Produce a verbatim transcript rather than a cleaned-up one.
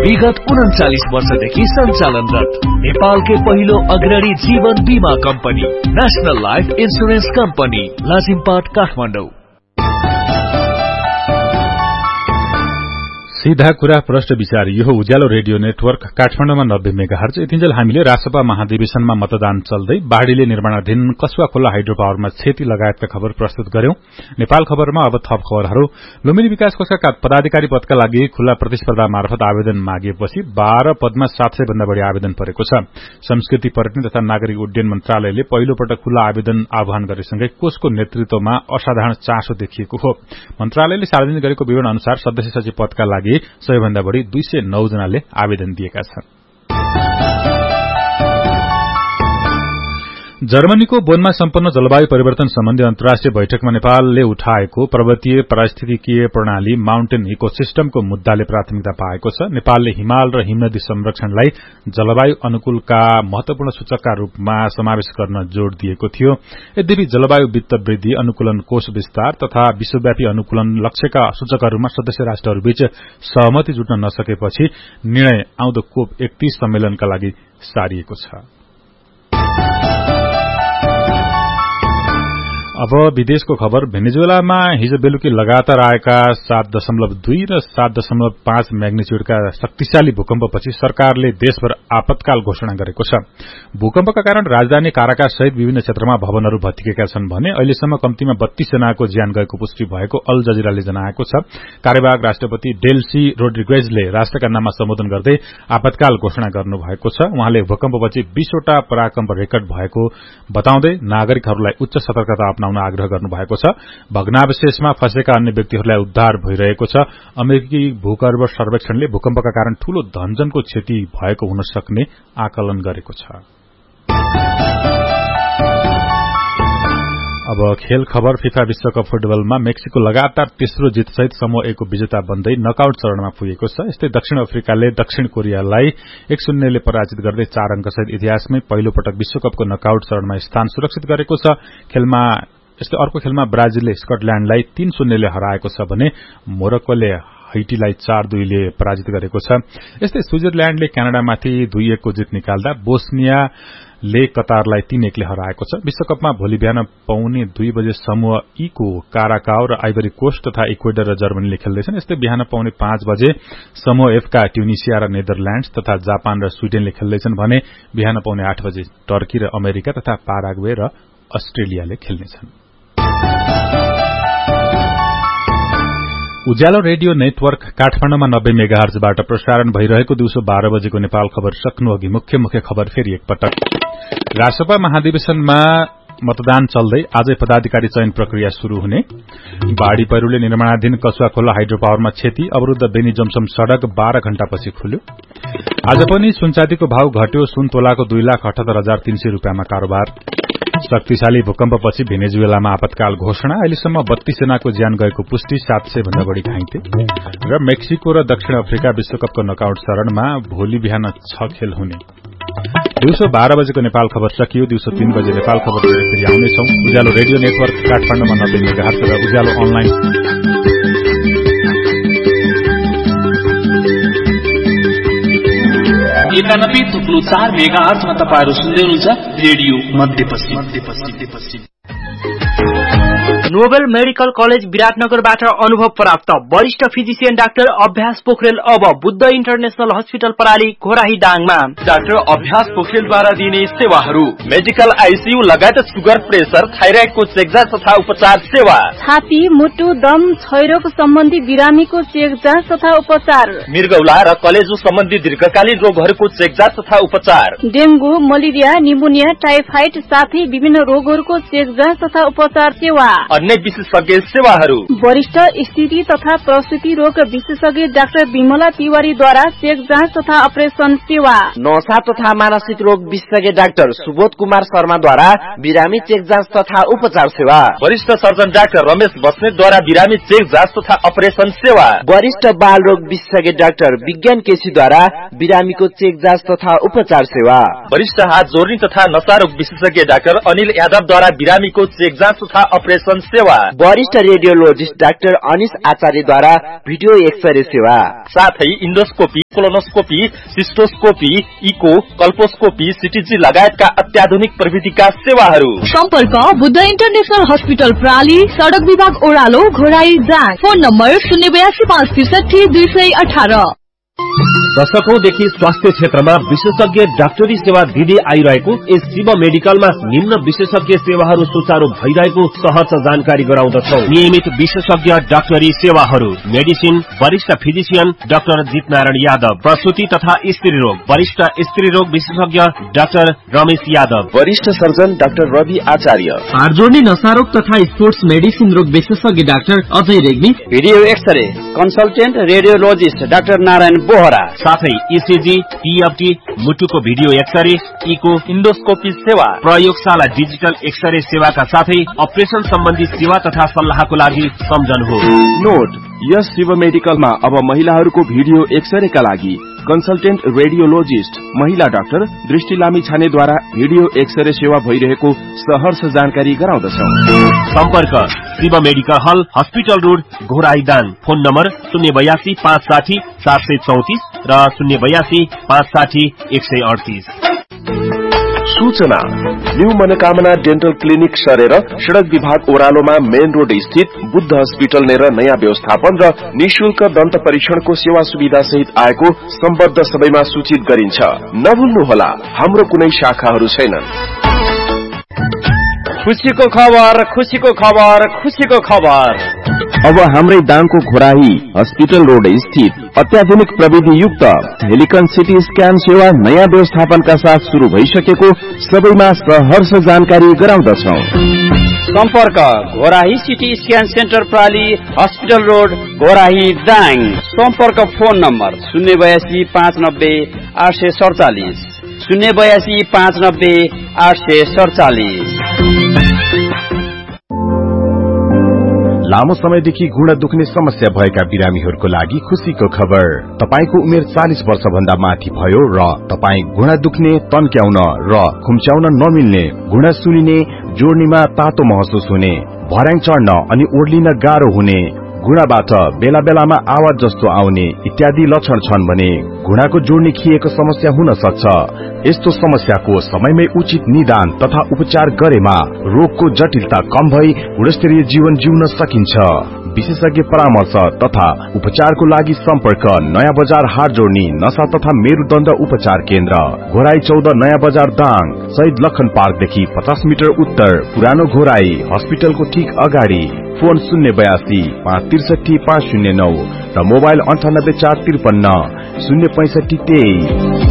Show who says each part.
Speaker 1: विगत उन्चालीस वर्षदेखि सञ्चालनरत नेपालकै पहिलो अग्रणी जीवन बीमा company national life insurance company Lazimpat Kathmandu.
Speaker 2: सीधा कुरा प्रश्न विचार यो उज्यालो रेडियो नेटवर्क काठमाडौँमा नब्बे मेगाहर्ज। यतिन्जेल हामीले रासपा महाधिवेशनमा मतदान चल्दै बाढ़ीले निर्माणाधीन कसुवा खोला हाइड्रो पावरमा क्षति लगायतका खबर प्रस्तुत गर्यौं। नेपाल खबरमा अब थप खबरहरू। लुम्बिनी विकास कोषका पदाधिकारी पदका लागि खुल्ला प्रतिस्पर्धा मार्फत आवेदन मागिएपछि बाह्र पदमा सात सय भन्दा बढ़ी आवेदन परेको छ। संस्कृति पर्यटन तथा नागरिक उड्डयन मन्त्रालयले पहिलो पटक खुल्ला आवेदन आह्वान गरेसँगै कोषको नेतृत्वमा असाधारण चासो देखिएको हो। मन्त्रालयले सार्वजनिक गरेको विवरण अनुसार सदस्य सचिव पदका लागि सबैभन्दा बढ़ी दुई सय नौ जनाले आवेदन दिएका छन्। जर्मनीको बोनमा सम्पन्न जलवायु परिवर्तन सम्बन्धी अन्तर्राष्ट्रिय बैठकमा नेपालले उठाएको पर्वतीय पारिस्थितिकीय प्रणाली माउन्टेन इकोसिस्टमको मुद्दाले प्राथमिकता पाएको छ। नेपालले हिमाल र हिमनदी संरक्षणलाई जलवायु अनुकूलका महत्वपूर्ण सूचकका रूपमा समावेश गर्न जोड़ दिएको थियो। यद्यपि जलवायु वित्त वृद्धि अनुकूलन कोष विस्तार तथा विश्वव्यापी अनुकूलन लक्ष्यका सूचकहरूमा सदस्य राष्ट्रहरूबीच सहमति जुट्न नसकेपछि निर्णय आउँदो कोप एकतीस सम्मेलनका लागि सारिएको छ। अब विदेशको खबर। भेनेजुएलामा हिजो बेलुकी लगातार आएका सात दशमलव दुई र सात दशमलव पाँच म्याग्निच्युडका शक्तिशाली भूकम्पपछि सरकारले देशभर आपतकाल घोषणा गरेको छ। भूकम्पका कारण राजधानी काराकास सहित विभिन्न क्षेत्रमा भवनहरू भत्किएका छन् भने अहिलेसम्म कम्तीमा बत्तीस जनाको ज्यान गएको पुष्टि भएको अल जजिराले जनाएको छ। कार्यवाहक राष्ट्रपति डेल्सी रोड्रिगेजले राष्ट्रका नाममा सम्बोधन गर्दै आपतकाल घोषणा गर्नुभएको छ। उहाँले भूकम्पपछि बीसवटा पराकम्प रेकर्ड भएको बताउँदै नागरिकहरूलाई उच्च सतर्कता अपनाउन आग्रह गर्नुभएको छ। भग्नावशेषमा फँसेका अन्य व्यक्तिहरूलाई उद्धार भइरहेको छ। अमेरिकी भूगर्भ सर्वेक्षणले भूकम्पका कारण ठूलो धनजनको क्षति भएको हुन सक्ने आकलन गरेको छ। अब खेल खबर। फिफा विश्वकप फुटबलमा मेक्सिको लगातार तेस्रो जितसहित समूह ए को विजेता बन्दै नकआउट चरणमा पुगेको छ। यस्तै दक्षिण अफ्रिकाले दक्षिण कोरियालाई एक शून्यले पराजित गर्दै चार अंकसहित इतिहासमै पहिलो पटक विश्वकपको नकआउट चरणमा स्थान सुरक्षित गरेको छ। खेलमा यस्तै अर्को खेलमा ब्राजिलले स्कटल्याण्डलाई तीन शून्यले हराएको छ भने मोरक्कोले हैटीलाई चार दुईले पराजित गरेको छ। यस्तै स्विजरल्याण्डले क्यानाडामाथि दुई एकको जित निकाल्दा बोस्नियाले कतारलाई तीन एकले हराएको छ। विश्वकपमा भोलि बिहान पौने दुई बजे समूह ई को काराकाओ र आइभरी कोस्ट तथा इक्वेडर र जर्मनीले खेल्दैछन्। यस्तै बिहान पौने पाँच बजे समूह एफ का ट्युनिसिया र नेदरल्याण्ड्स तथा जापान र स्वीडेनले खेल्दैछन् भने बिहान पौने आठ बजे टर्की र अमेरिका तथा पाराग्वे र अस्ट्रेलियाले खेल्नेछन्। उज्यालो रेडियो नेटवर्क काठमाडौँमा नब्बे मेगाहर्जबाट प्रसारण भइरहेको दिउँसो बाह्र बजेको नेपाल खबर सक्नु अघि मुख्य मुख्य खबर फेरि एकपटक। रासपा महाधिवेशनमा मतदान चल्दै आजै पदाधिकारी चयन प्रक्रिया शुरू हुने। बाढ़ी पहिरोले निर्माणाधीन कसुवा खोला हाइड्रो पावरमा क्षति। अवरुद्ध बेनी जमसम सड़क बाह्र घण्टापछि खुल्यो। आज पनि सुनचाँदीको भाव घट्यो। सुन तोलाको दुई लाख अठहत्तर हजार तीन सय रूपियाँमा कारोबार। शक्तिशाली भूकम्पपछि भेनेजुएलामा आपतकाल घोषणा। अहिलेसम्म बत्तीस जनाको ज्यान गएको पुष्टि। सात सय भन्दा बढ़ी घाइते। र मेक्सिको र दक्षिण अफ्रिका विश्वकपको नकआउट चरणमा भोलि बिहान छ खेल हुने। दिउँसो बाह्र बजेको नेपाल खबर सकियो। दिउँसो तीन बजे नेपाल खबर फेरि आउनेछौं। उज्यालो रेडियो नेटवर्क काठमाडौँमा नब्बे मेगाहर्ज र उज्यालो अनलाइन
Speaker 3: एकानब्बे थुप्रो चार मेगाहर्जमा तपाईहरु सुन्दै हुनुहुन्छ रेडियो मध्यपश्चिम।
Speaker 4: नोबेल मेडिकल कलेज विराटनगरबाट अनुभव प्राप्त वरिष्ठ फिजिशियन डाक्टर अभ्यास पोखरेल अब बुद्ध इन्टरनेशनल हस्पिटल प्रणाली घोराही दाङमा।
Speaker 3: डाक्टर अभ्यास पोखरेलद्वारा दिने सेवाहरू मेडिकल आइसियू लगायत सुगर प्रेसर थाइराइडको चेकजाँच तथा उपचार सेवा,
Speaker 5: छाती मुटु दम क्षयरोग सम्बन्धी बिरामीको चेकजाँच तथा उपचार,
Speaker 3: मृगौला र कलेजो सम्बन्धी दीर्घकालीन रोगहरूको चेकजाँच तथा उपचार,
Speaker 5: डेंगू मलेरिया निमोनिया टाइफाइड साथै विभिन्न रोगहरूको चेकजाँच तथा उपचार सेवा,
Speaker 3: अन्य विशेषज्ञ सेवाहरू।
Speaker 5: वरिष्ठ स्थिति तथा प्रसूति रोग विशेषज्ञ डाक्टर विमला तिवारीद्वारा चेक जाँच तथा अपरेशन सेवा,
Speaker 4: नशा तथा मानसिक रोग विशेषज्ञ डाक्टर सुबोध कुमार शर्माद्वारा बिरामी चेक जाँच तथा उपचार सेवा,
Speaker 3: वरिष्ठ सर्जन डाक्टर रमेश बस्नेतद्वारा बिरामी चेक जाँच तथा अपरेशन सेवा,
Speaker 4: वरिष्ठ बाल रोग विशेषज्ञ डाक्टर विज्ञान केसीद्वारा बिरामीको चेक जाँच तथा उपचार सेवा,
Speaker 3: वरिष्ठ हात जोर्नी तथा नशा रोग विशेषज्ञ डाक्टर अनिल यादवद्वारा बिरामीको चेक जाँच तथा अपरेशन सेवा,
Speaker 6: वरिष्ठ रेडियोलोजिस्ट डाक्टर अनिश आचार्यद्वारा भिडियो एक्सरे सेवा,
Speaker 3: साथै इन्डोस्कोपी, कोलोनोस्कोपी, सिस्टोस्कोपी, इको, कल्पोस्कोपी, सिटीजी लगायतका अत्याधुनिक प्रविधिका सेवाहरू।
Speaker 7: सम्पर्क बुद्ध इन्टरनेशनल हस्पिटल प्राली, सडक विभाग ओह्रालो, घोराई दाङ। फोन नम्बर शून्य बयासी पाँच त्रिसठी दुई सय अठार।
Speaker 8: दशकौंदेखि स्वास्थ्य क्षेत्रमा विशेषज्ञ डाक्टरी सेवा दिँदै आइरहेको यस शिव मेडिकलमा निम्न विशेषज्ञ सेवाहरू सुचारू भइरहेको सहज जानकारी गराउँदछौ। नियमित विशेषज्ञ डाक्टरी सेवाहरू, मेडिसिन, वरिष्ठ फिजिशियन डाक्टर जितनारायण यादव, प्रसूति तथा स्त्री रोग, वरिष्ठ स्त्री रोग विशेषज्ञ डाक्टर रमेश यादव,
Speaker 9: वरिष्ठ सर्जन डाक्टर रवि आचार्य,
Speaker 4: हाड जोड्ने नसारोग तथा स्पोर्ट्स मेडिसिन रोग विशेषज्ञ doctor Ajay Regmi,
Speaker 6: video x-ray consultant radiologist doctor Narayan Bohra,
Speaker 8: साथै इसिजी, टीएफटी, मुटुको भिडियो एक्सरे, इको,
Speaker 3: इन्डोस्कोपी सेवा,
Speaker 8: प्रयोगशाला डिजिटल एक्सरे सेवाका साथै अपरेशन सम्बन्धी सेवा तथा सल्लाहको लागि सम्झनुहोस्।
Speaker 9: नोट, यस शिव मेडिकलमा अब महिलाहरूको भिडियो एक्सरेका लागि कन्सल्टेन्ट रेडियोलोजिस्ट महिला डाक्टर दृष्टि लामी छानेद्वारा भिडियो एक्सरे सेवा भइरहेको सहर्ष जानकारी गराउँदछौ।
Speaker 8: सम्पर्क शिव मेडिकल हल, hospital road, Ghorahi Dang. Phone number शून्य बयासी पाँच साठी सात सय चौतिस र शून्य बयासी पाँच साठी एक सय अडतिस।
Speaker 9: सूचना, न्यू मनोकामना डेन्टल क्लिनिक सरेर सड़क विभाग ओह्रालोमा मेन रोड स्थित बुद्ध हस्पिटल नेर नयाँ व्यवस्थापन र निशुल्क दन्त परीक्षणको सेवा सुविधा सहित आएको सम्बद्ध सबैमा सूचित गरिन्छ। नभुल्नुहोला, हाम्रो कुनै शाखाहरू छैनन्।
Speaker 6: खुशीको खबर, खुशीको खबर, खुशीको खबर।
Speaker 9: अब हाम्रै दाङको घोराही हस्पिटल रोड स्थित अत्याधुनिक प्रविधि युक्त हेलिकन सिटी स्क्यान सेवा नयाँ व्यवस्थापनका साथ शुरू भइसकेको सबैमा सहर्ष जानकारी गराउँदछौ।
Speaker 6: सम्पर्क Ghorahi CT scan centre प्राली, hospital road, Ghorahi Dang. सम्पर्क फोन नम्बर शून्य बयासी पाँच नब्बे आठ सय सडचालिस, शून्य बयासी पाँच नब्बे आठ सय सडचालिस।
Speaker 9: लामो समयदेखि घुँडा दुख्ने समस्या भएका बिरामीहरूको लागि खुशीको खबर। तपाईको उमेर चालीस वर्ष भन्दा माथि भयो र तपाई घुँडा दुख्ने, तन्क्याउन र खुम्च्याउन नमिल्ने, घुँडा सुलिने, जोड्नीमा तातो महसुस हुने, भर्याङ चढ्न अनि ओर्लिन गाह्रो हुने, घुँडाबाट बेला बेलामा आवाज जस्तो आउने इत्यादि लक्षण छन् भने घुँडाको जोड्नी खिएको समस्या हुन सक्छ। यस्तो समस्याको समयमै उचित निदान तथा उपचार गरेमा रोगको जटिलता कम भई गुणस्तरीय जीवन जिउन सकिन्छ। विशेषज्ञ परामर्श तथा उपचारको लागि सम्पर्क नयाँ बजार हाड जोड्नी नशा तथा मेरुदण्ड उपचार केन्द्र, घोराई चौध नयाँ बजार दाङ, शहीद लखन पार्कदेखि पचास मिटर उत्तर, पुरानो घोराई हस्पिटलको ठीक अगाडि। फोन शून्य बयासी पाँच त्रिसठी पाँच शून्य नौ र मोबाइल अन्ठानब्बे चार त्रिपन्न शून्य पैंसठी तेइस।